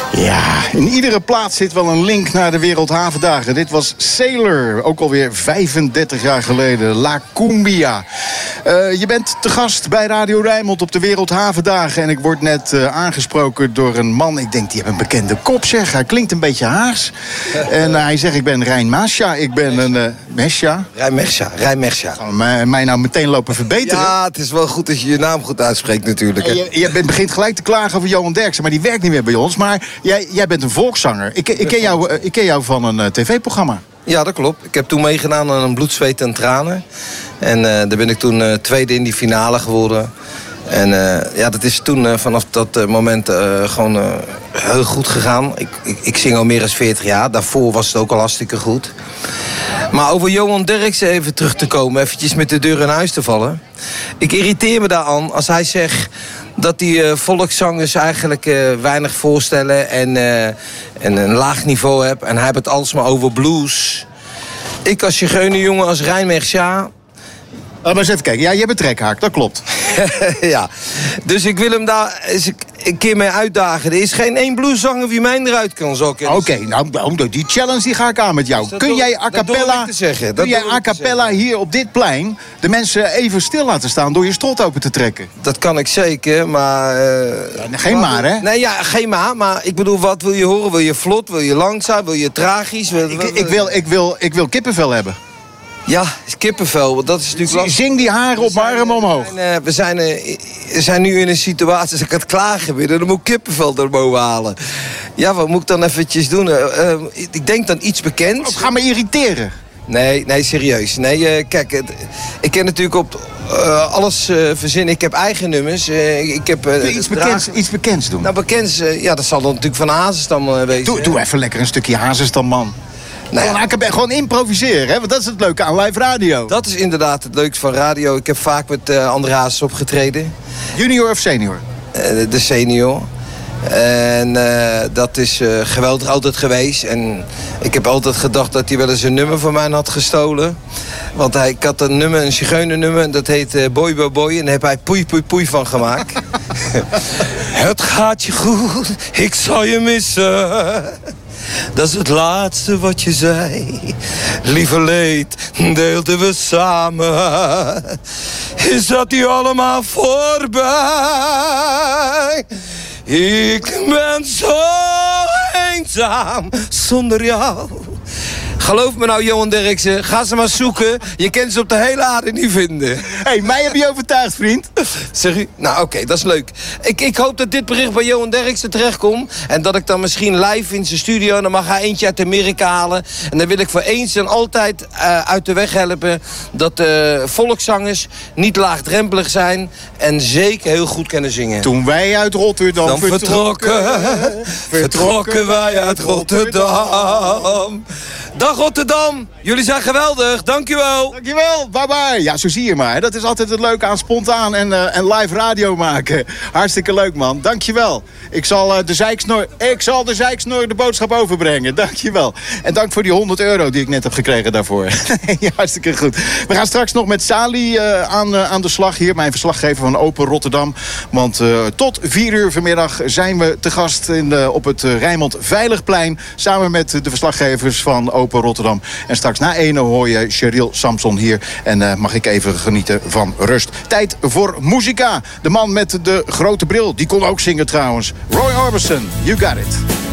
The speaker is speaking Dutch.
Ja, in iedere plaats zit wel een link naar de Wereldhavendagen. Dit was Sailor, ook alweer 35 jaar geleden. La Cumbia. Je bent te gast bij Radio Rijnmond op de Wereldhavendagen. En ik word net aangesproken door een man. Ik denk, die heeft een bekende kop, zeg. Hij klinkt een beetje Haags. En hij zegt, ik ben Rijn Mesja. Ik ben een... Mesja? Rijn Mesja. Mij nou meteen lopen verbeteren. Ja, het is wel goed als je je naam goed uitspreekt natuurlijk. Je begint gelijk te klagen over Johan Derksen, maar die werkt niet meer bij ons. Maar jij bent een volkszanger. Ik ken jou van een tv-programma. Ja, dat klopt. Ik heb toen meegedaan aan een Bloed, Zweet en Tranen. En daar ben ik toen tweede in die finale geworden. En dat is toen vanaf dat moment gewoon heel goed gegaan. Ik zing al meer dan 40 jaar. Daarvoor was het ook al hartstikke goed. Maar over Johan Derksen even terug te komen. Eventjes met de deur in huis te vallen. Ik irriteer me daar aan als hij zegt dat die volkszangers eigenlijk weinig voorstellen en een laag niveau hebben. En hij heeft het alles maar over blues. Ik als zigeunerjongen, als Rijn Mesja... Maar eens even kijken. Ja, je bent trekhaak, dat klopt. Ja, dus ik wil hem daar eens een keer mee uitdagen. Er is geen één blueszanger wie mij eruit kan zoeken. Oké, nou, die challenge die ga ik aan met jou. Kun jij a cappella hier op dit plein de mensen even stil laten staan door je strot open te trekken? Dat kan ik zeker, maar... geen maar, hè? Nee, ja, geen maar ik bedoel, wat wil je horen? Wil je vlot, wil je langzaam, wil je tragisch? Ik wil kippenvel hebben. Ja, kippenvel, dat is natuurlijk lastig. Zing die haren op mijn arm omhoog. We zijn nu in een situatie dat ik het klagen ben. Dan moet ik kippenvel erboven halen. Ja, wat moet ik dan eventjes doen? Ik denk dan iets bekends. Ga me irriteren. Nee, serieus. Nee, kijk, ik ken natuurlijk op alles verzinnen. Ik heb eigen nummers. Ik heb, iets bekends doen? Nou, bekends, dat zal dan natuurlijk van Hazestam wezen. Doe even lekker een stukje Hazestam, man. Nou, gewoon improviseren, hè? Want dat is het leuke aan live radio. Dat is inderdaad het leukste van radio. Ik heb vaak met André Hazes opgetreden. Junior of senior? De senior. En dat is geweldig altijd geweest. En ik heb altijd gedacht dat hij wel eens een nummer van mij had gestolen. Want ik had een zigeunernummer, en dat heet Boy Boy Boy. En daar heb hij Poei Poei Poei van gemaakt. Het gaat je goed, ik zal je missen. Dat is het laatste wat je zei. Lieve leed deelden we samen. Is dat nu allemaal voorbij? Ik ben zo eenzaam zonder jou. Geloof me nou, Johan Derksen, ga ze maar zoeken. Je kent ze op de hele aarde niet vinden. Hé, mij heb je overtuigd, vriend. Zeg u? Nou, oké, dat is leuk. Ik hoop dat dit bericht bij Johan Derksen terechtkomt. En dat ik dan misschien live in zijn studio... en dan mag hij eentje uit Amerika halen. En dan wil ik voor eens en altijd uit de weg helpen... dat volkszangers niet laagdrempelig zijn... en zeker heel goed kunnen zingen. Toen wij uit Rotterdam vertrokken wij uit Rotterdam. Dag Rotterdam, jullie zijn geweldig, dankjewel. Dankjewel, bye bye. Ja, zo zie je maar. Dat is altijd het leuke aan spontaan en live radio maken. Hartstikke leuk, man. Dankjewel. Ik zal de zeiksnor de boodschap overbrengen. Dankjewel. En dank voor die €100 die ik net heb gekregen daarvoor. Ja, hartstikke goed. We gaan straks nog met Sali aan de slag hier. Mijn verslaggever van Open Rotterdam. Want tot 4 uur vanmiddag zijn we te gast op het Rijnmond Veiligplein. Samen met de verslaggevers van Open Rotterdam. En straks na 1 hoor je Cheryl Samson hier. En mag ik even genieten van rust. Tijd voor muzika. De man met de grote bril. Die kon ook zingen trouwens. Roy Orbison, You Got It.